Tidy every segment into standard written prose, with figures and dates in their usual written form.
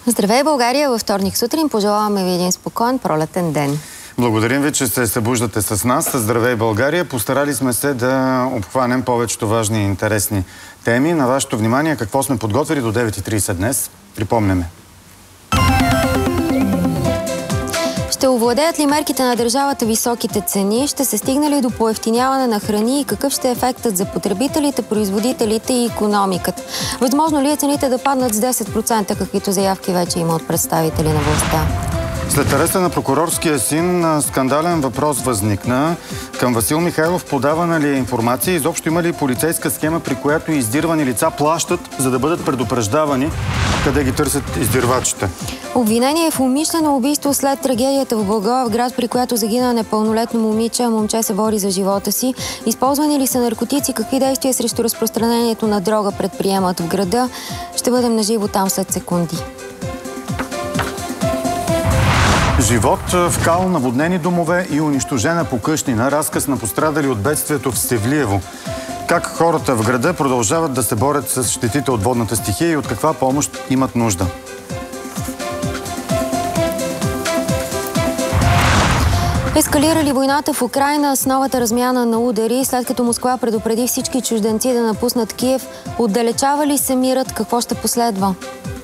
Здравей, България! Във вторник сутрин пожелаваме ви един спокоен пролетен ден. Благодарим ви, че се събуждате с нас. Здравей, България! Постарали сме се да обхванем повечето важни и интересни теми. На вашето внимание какво сме подготвили до 9:30 днес. Припомняме. Ще овладеят ли мерките на държавата високите цени? Ще се стигне ли до поевтиняване на храни и какъв ще е ефектът за потребителите, производителите и икономиката? Възможно ли е цените да паднат с 10%, каквито заявки вече има от представители на властта? След ареста на прокурорския син, скандален въпрос възникна. Към Васил Михайлов подавана ли е информация? Изобщо има ли полицейска схема, при която издирвани лица плащат, за да бъдат предупреждавани къде ги търсят издирвачите? Обвинение в умишлено убийство след трагедията в Благоевград, при която загина непълнолетно момиче, момче се бори за живота си. Използвани ли са наркотици? Какви действия срещу разпространението на дрога предприемат в града? Ще бъдем наживо там след секунди. Живот в кал, наводнени домове и унищожена покъщнина. Разказ на пострадали от бедствието в Севлиево. Как хората в града продължават да се борят с щетите от водната стихия и от каква помощ имат нужда. Ескалира ли войната в Украйна с новата размяна на удари, след като Москва предупреди всички чужденци да напуснат Киев? Отдалечава ли се мирът? Какво ще последва?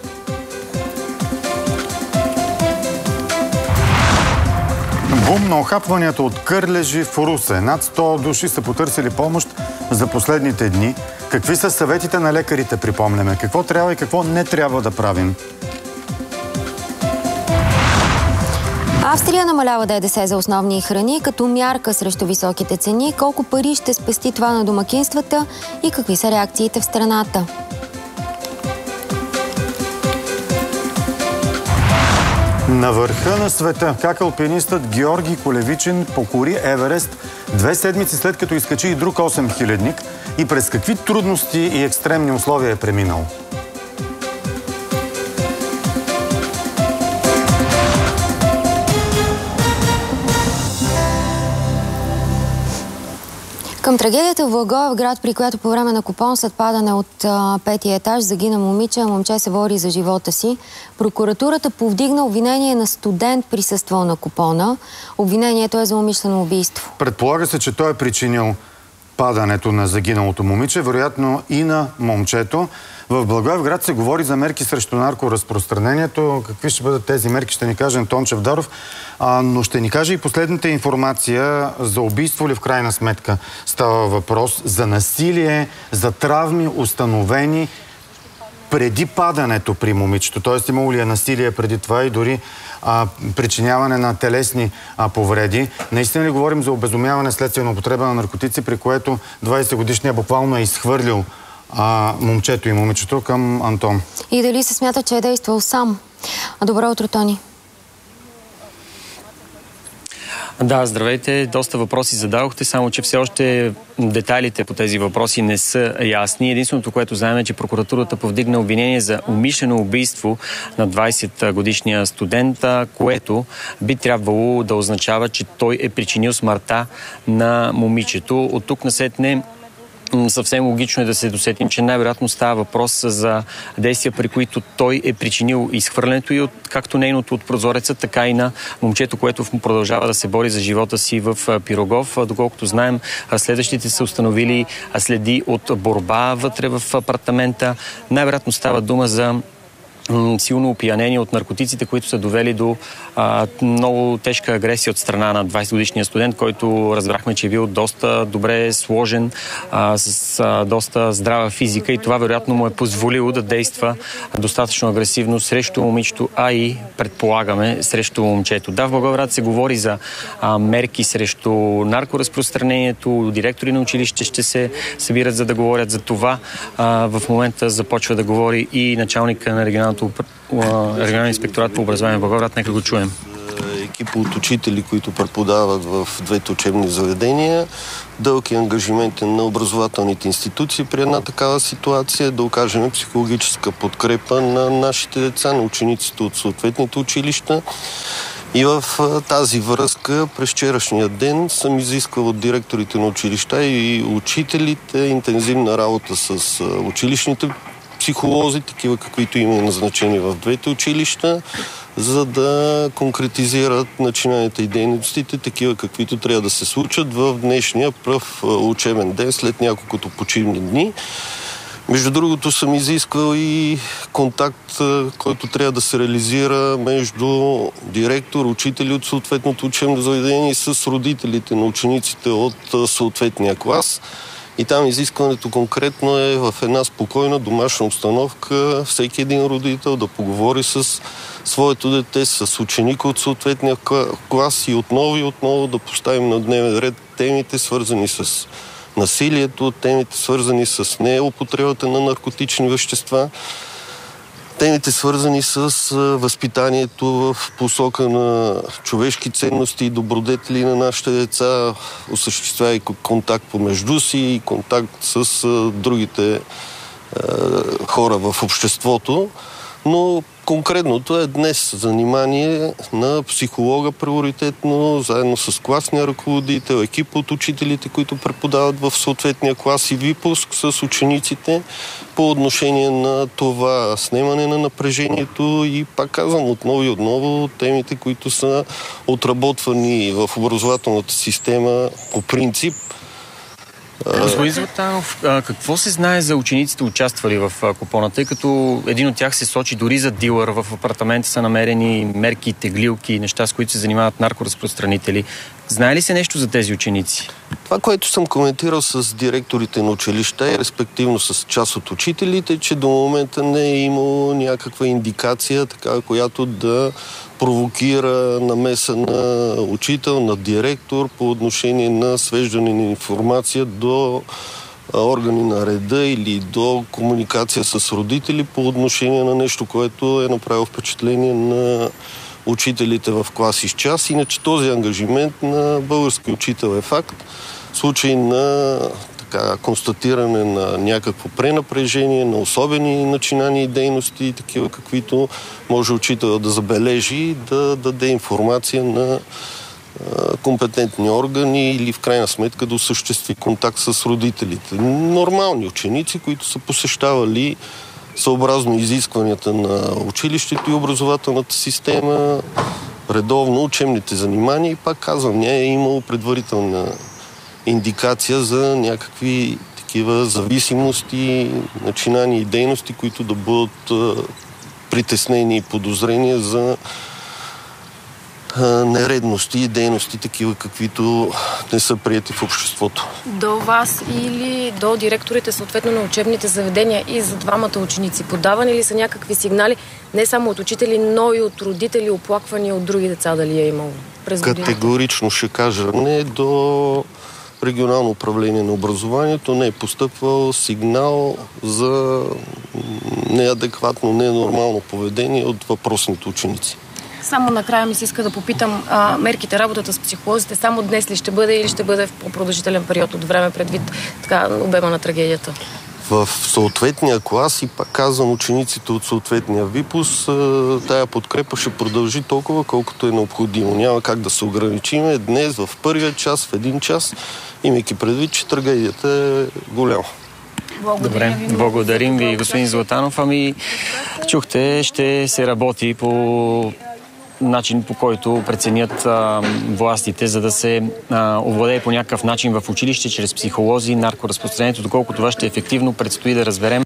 Бум на охапванията от кърлежи в Русе. Над 100 души са потърсили помощ за последните дни. Какви са съветите на лекарите, припомняме? Какво трябва и какво не трябва да правим? Австрия намалява ДДС за основни храни като мярка срещу високите цени. Колко пари ще спести това на домакинствата и какви са реакциите в страната? На върха на света, как алпинистът Георги Колевичин покори Еверест 2 седмици след като изкачи и друг 8-хилядник и през какви трудности и екстремни условия е преминал. Към трагедията в Благоевград, при която по време на купон след падане от 5-ти етаж загина момиче, момче се бори за живота си. Прокуратурата повдигна обвинение на студент, присъствал на купона. Обвинението е за умишлено убийство. Предполага се, че той е причинил падането на загиналото момиче, вероятно и на момчето. В Благоевград се говори за мерки срещу наркоразпространението. Какви ще бъдат тези мерки, ще ни каже Антон Чавдаров. Но ще ни каже и последната информация за убийство ли в крайна сметка става въпрос, за насилие, за травми установени преди падането при момичето. Тоест имало ли е насилие преди това и дори причиняване на телесни повреди. Наистина ли говорим за обезумяване следствие на употреба на наркотици, при което 20-годишният буквално е изхвърлил момчето и момичето към Антон? И дали се смята, че е действал сам? Добро утро, Тони. Да, здравейте. Доста въпроси зададохте, само че все още детайлите по тези въпроси не са ясни. Единственото, което знаем е, че прокуратурата повдигна обвинение за умишлено убийство на 20-годишния студент, което би трябвало да означава, че той е причинил смъртта на момичето. От тук насетне съвсем логично е да се досетим, че най-вероятно става въпрос за действия, при които той е причинил изхвърлянето и както нейното от прозореца, така и на момчето, което продължава да се бори за живота си в Пирогов. Доколкото знаем, следващите са установили следи от борба вътре в апартамента. Най-вероятно става дума за силно опиянение от наркотиците, които са довели до много тежка агресия от страна на 20-годишния студент, който разбрахме, че е бил доста добре сложен, с доста здрава физика и това вероятно му е позволило да действа достатъчно агресивно срещу момичето, а и предполагаме срещу момчето. Да, в Благоевград се говори за мерки срещу наркоразпространението, директори на училище ще се събират за да говорят за това. В момента започва да говори и началника на регионалния инспекторат по образование в Благоевград. Нека го чуем. Екип от учители, които преподават в двете учебни заведения, дълги ангажименти на образователните институции при една такава ситуация, да окажем психологическа подкрепа на нашите деца, на учениците от съответните училища. И в тази връзка през вчерашния ден съм изискал от директорите на училища и учителите интензивна работа с училищните психолози, такива каквито има назначени в двете училища, за да конкретизират начинанията и дейностите, такива каквито трябва да се случат в днешния пръв учебен ден след няколкото почивни дни. Между другото съм изискал и контакт, който трябва да се реализира между директор, учители от съответното учебно заведение с родителите на учениците от съответния клас. И там изискването конкретно е в една спокойна домашна обстановка всеки един родител да поговори с своето дете, с ученика от съответния клас и отново да поставим на дневен ред темите, свързани с насилието, темите свързани с неупотребата на наркотични вещества, темите свързани с възпитанието в посока на човешки ценности и добродетели на нашите деца, осъществява контакт помежду си и контакт с другите хора в обществото. Но конкретното е днес занимание на психолога приоритетно, заедно с класния ръководител, екип от учителите, които преподават в съответния клас и випуск с учениците по отношение на това снемане на напрежението и пак казвам отново темите, които са отработвани в образователната система по принцип. Господин Златанов, какво се знае за учениците, участвали в купона, тъй като един от тях се сочи дори за дилър, в апартамента са намерени мерки, теглилки, неща, с които се занимават наркоразпространители. Знае ли се нещо за тези ученици? Това, което съм коментирал с директорите на училища и респективно с част от учителите, че до момента не е имало някаква индикация, така, която да провокира намеса на учител, на директор по отношение на свеждане на информация до органи на реда или до комуникация с родители по отношение на нещо, което е направило впечатление на учителите в клас и час. Иначе този ангажимент на български учител е факт. В случай на констатиране на някакво пренапрежение, на особени начинания и дейности, такива каквито може учителът да забележи, да даде информация на компетентни органи или в крайна сметка да осъществи контакт с родителите. Нормални ученици, които са посещавали съобразно изискванията на училището и образователната система, редовно учебните занимания и пак казвам, не е имало предварителна индикация за някакви такива зависимости, начинания и дейности, които да бъдат притеснени и подозрения за нередности и дейности, такива каквито не са приети в обществото. До вас или до директорите съответно на учебните заведения и за двамата ученици подавани ли са някакви сигнали, не само от учители, но и от родители, оплаквани от други деца, дали е имало през годината? Категорично ще кажа не. До регионално управление на образованието не е постъпвал сигнал за неадекватно, ненормално поведение от въпросните ученици. Само накрая ми се иска да попитам, мерките, работата с психолозите, само днес ли ще бъде или ще бъде в по-продължителен период от време предвид обема на трагедията? В съответния клас и пак казвам учениците от съответния випуск, тая подкрепа ще продължи толкова, колкото е необходимо. Няма как да се ограничиме днес в първия час, в един час, имайки предвид, че трагедията е голяма. Добре, благодарим ви, господин Златанов. Чухте, ще се работи по начин, по който преценят властите, за да се овладее по някакъв начин в училище, чрез психолози, наркоразпространението. Доколко това ще е ефективно, предстои да разберем.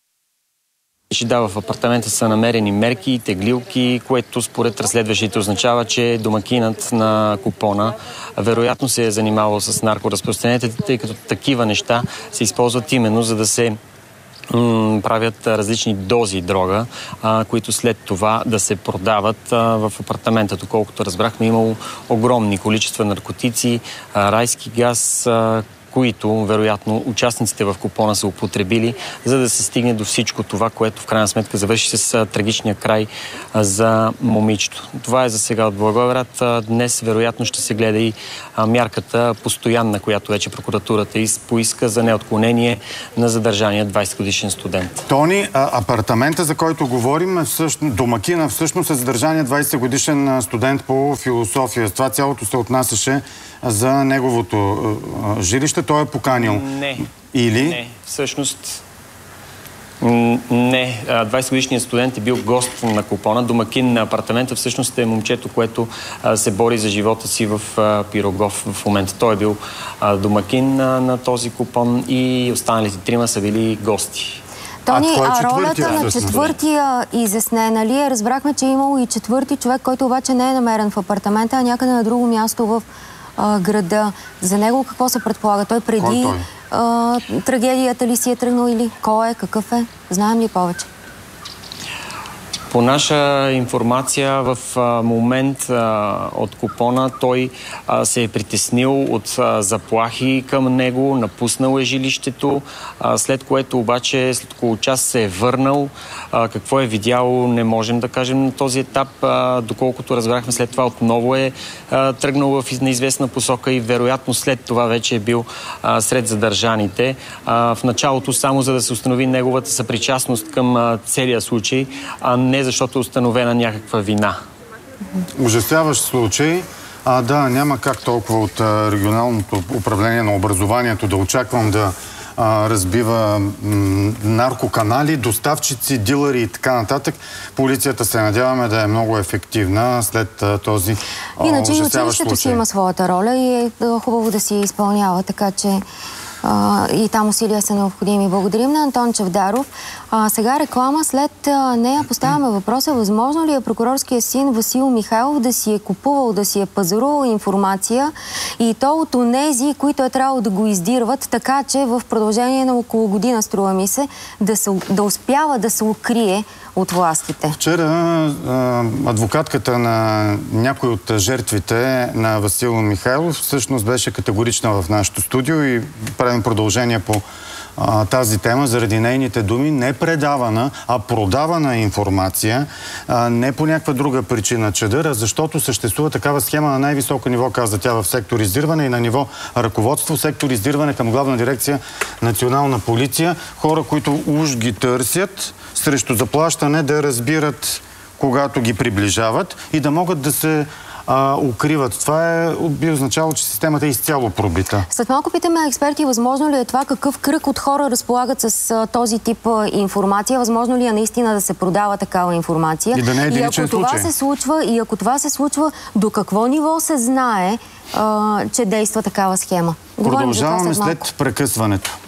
В апартамента са намерени мерки, теглилки, което според разследващите означава, че домакинът на купона вероятно се е занимавал с наркоразпространението, тъй като такива неща се използват именно за да се правят различни дози дрога, които след това да се продават в апартамента. Доколкото разбрахме, имало огромни количества наркотици, райски газ, които, вероятно, участниците в купона са употребили, за да се стигне до всичко това, което в крайна сметка завърши с трагичния край за момичето. Това е за сега от Благоевград. Днес, вероятно, ще се гледа и мярката постоянна, която вече прокуратурата поиска за неотклонение на задържания 20-годишен студент. Тони, апартамента, за който говорим, домакина всъщност е задържания 20-годишен студент по философия. Това цялото се отнасяше за неговото жилище. Той е поканил. Не. Или? Не. Всъщност Не, 20-годишният студент е бил гост на купона. Домакин на апартамента всъщност е момчето, което се бори за живота си в Пирогов в момента. Той е бил домакин на този купон и останалите трима са били гости. Тони, ролята на четвъртия изяснена ли е? Разбрахме, че е имало и четвърти човек, който обаче не е намерен в апартамента, а някъде на друго място в града. За него какво се предполага? Той преди трагедията ли си е тръгнал или кой е, какъв е? Знаем ли повече? По наша информация в момент от купона той се е притеснил от заплахи към него, напуснал е жилището, след което обаче след около час се е върнал. Какво е видял, не можем да кажем на този етап. Доколкото разбрахме, след това отново е тръгнал в неизвестна посока и вероятно след това вече е бил сред задържаните. В началото само за да се установи неговата съпричастност към целия случай, а не защото е установена някаква вина. Ужасяващ случай. Да, няма как толкова от регионалното управление на образованието да очаквам да разбива наркоканали, доставчици, дилъри и така нататък. Полицията се надяваме да е много ефективна след този иначе и училището си има своята роля и е хубаво да си изпълнява, така че и там усилия са необходими. Благодарим на Антон Чавдаров. Сега реклама. След нея поставяме въпроса, възможно ли е прокурорския син Васил Михайлов да си е купувал, да си е пазарувал информация и то от онези, които е трябвало да го издирват, така че в продължение на около година, струва ми се, да успява да се укрие от властите. Вчера адвокатката на някой от жертвите на Васил Михайлов всъщност беше категорична в нашото студио и правим продължение по тази тема заради нейните думи. Не предавана, а продавана информация, не по някаква друга причина чадър, а защото съществува такава схема на най-високо ниво, каза тя, в сектор издирване и на ниво ръководство, сектор издирване към Главна дирекция Национална полиция. Хора, които уж ги търсят срещу заплащане, да разбират когато ги приближават и да могат да се укриват. Това би означало, че системата е изцяло пробита. След малко питаме експерти, възможно ли е това, какъв кръг от хора разполагат с този тип информация, възможно ли е наистина да се продава такава информация. И да не е единичен случай. И ако това се случва, до какво ниво се знае, че действа такава схема? Продължаваме след прекъсването.